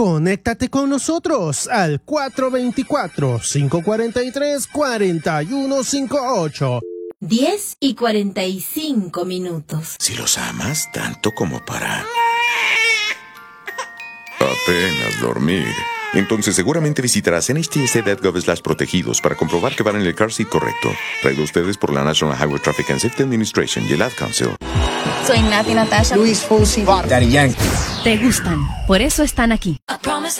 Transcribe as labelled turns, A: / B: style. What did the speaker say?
A: Conéctate con nosotros al 424-543-4158.
B: 10:45.
C: Si los amas tanto como para apenas dormir, entonces seguramente visitarás NHTSA.gov/protegidos para comprobar que van en el car seat correcto. Traído a ustedes por la National Highway Traffic and Safety Administration y el Ad Council.
D: Soy Nati Natasha,
E: Luis Fonsi, Daddy Yankee.
F: Te gustan, por eso están aquí.